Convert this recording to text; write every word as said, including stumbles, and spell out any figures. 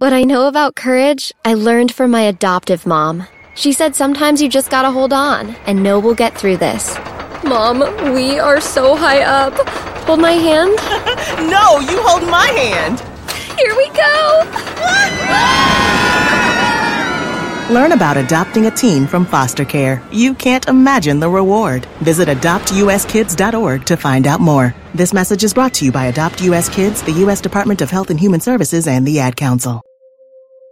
What I know about courage, I learned from my adoptive mom. She said sometimes you just gotta hold on, and know we'll get through this. Mom, we are so high up. Hold my hand? No, you hold my hand. Here we go. Learn about adopting a teen from foster care. You can't imagine the reward. Visit adopt u s kids dot org to find out more. This message is brought to you by Adopt U S Kids, the U S Department of Health and Human Services, and the Ad Council.